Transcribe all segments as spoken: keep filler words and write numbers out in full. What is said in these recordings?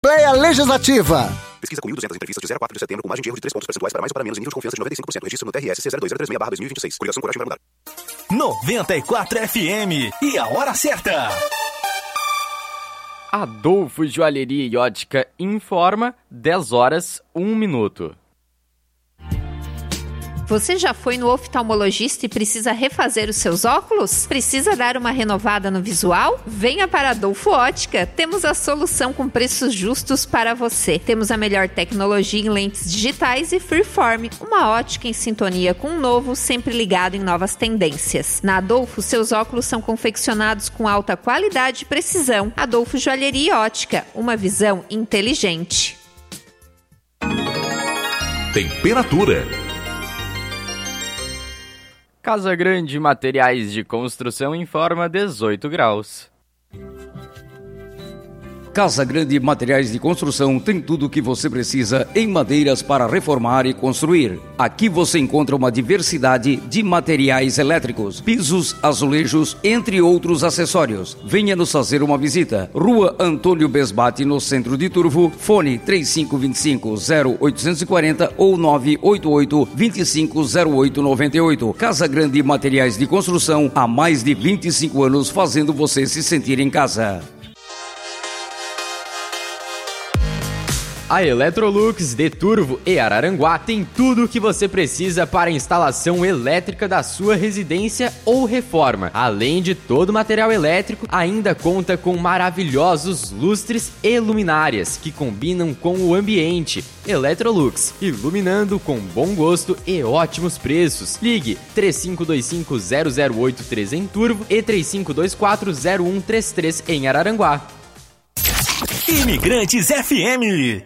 Assembleia Legislativa. Pesquisa com mil e duzentas entrevistas de zero a quatro de setembro com margem de erro de três pontos percentuais para mais ou para menos em nível de confiança de noventa e cinco por cento. Registro no T R S C zero dois zero três seis barra dois mil e vinte e seis. Coligação Coragem vai mudar. noventa e quatro F M e a hora certa. Adolfo Joalheria e Ótica informa dez horas, um minuto. Você já foi no oftalmologista e precisa refazer os seus óculos? Precisa dar uma renovada no visual? Venha para Adolfo Ótica. Temos a solução com preços justos para você. Temos a melhor tecnologia em lentes digitais e Freeform, uma ótica em sintonia com o novo, sempre ligado em novas tendências. Na Adolfo, seus óculos são confeccionados com alta qualidade e precisão. Adolfo Joalheria e Ótica, uma visão inteligente. Temperatura. Casa Grande Materiais de Construção informa dezoito graus. Casa Grande Materiais de Construção tem tudo o que você precisa em madeiras para reformar e construir. Aqui você encontra uma diversidade de materiais elétricos, pisos, azulejos, entre outros acessórios. Venha nos fazer uma visita. Rua Antônio Besbate, no centro de Turvo. Fone três cinco dois cinco, zero oito quatro zero ou nove oito oito, dois cinco zero oito nove oito. Casa Grande Materiais de Construção, há mais de vinte e cinco anos fazendo você se sentir em casa. A Electrolux de Turvo e Araranguá tem tudo o que você precisa para a instalação elétrica da sua residência ou reforma. Além de todo o material elétrico, ainda conta com maravilhosos lustres e luminárias que combinam com o ambiente. Electrolux, iluminando com bom gosto e ótimos preços. Ligue três cinco dois cinco, zero zero oito três em Turvo e três cinco dois quatro, zero um três três em Araranguá. Imigrantes F M.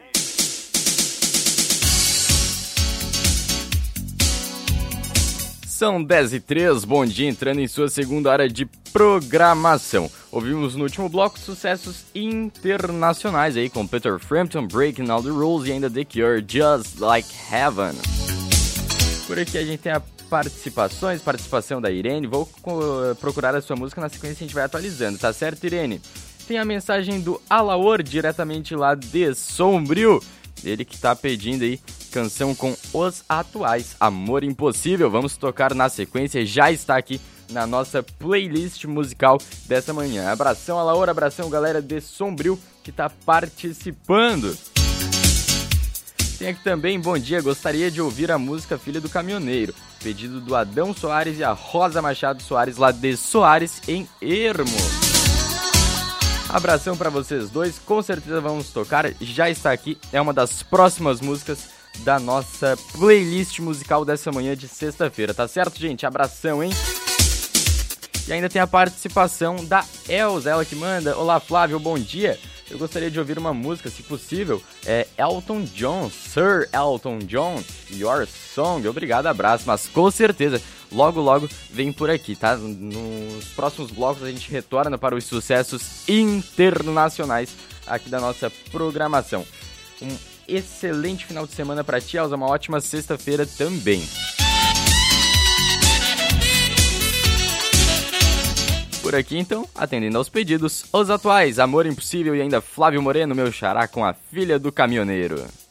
São dez e três, bom dia, entrando em sua segunda hora de programação. Ouvimos no último bloco sucessos internacionais aí, com Peter Frampton, Breaking All the Rules e ainda The Cure, Just Like Heaven. Por aqui a gente tem a participações, participação da Irene. Vou uh, procurar a sua música, na sequência a gente vai atualizando, tá certo, Irene? Tem a mensagem do Alaor, diretamente lá de Sombrio. Ele que tá pedindo aí canção com os atuais, Amor Impossível. Vamos tocar na sequência, já está aqui na nossa playlist musical dessa manhã. Abração, Alaor, abração, galera de Sombrio que tá participando. Tem aqui também, bom dia, gostaria de ouvir a música Filha do Caminhoneiro, pedido do Adão Soares e a Rosa Machado Soares, lá de Soares, em Ermo. Abração pra vocês dois, com certeza vamos tocar, já está aqui, é uma das próximas músicas da nossa playlist musical dessa manhã de sexta-feira, tá certo, gente? Abração, hein? E ainda tem a participação da Elza, ela que manda: olá, Flávio, bom dia. Eu gostaria de ouvir uma música, se possível, é Elton John, Sir Elton John, Your Song. Obrigado, abraço, mas com certeza, logo, logo vem por aqui, tá? Nos próximos blocos a gente retorna para os sucessos internacionais aqui da nossa programação. Um excelente final de semana para ti, Elza, uma ótima sexta-feira também. Por aqui, então, atendendo aos pedidos, os atuais, Amor Impossível e ainda Flávio Moreno, meu xará, com a Filha do Caminhoneiro.